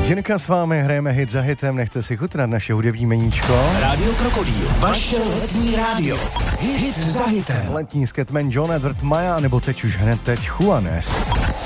Jinka s vámi, hrajeme hit za hitem, nechte si chutnat naše hudební meníčko. Rádio Krokodýl, vaše letní rádio. Hit za hitem. Letní Scatman John, Edward Maja, nebo teď už hned teď Juanes.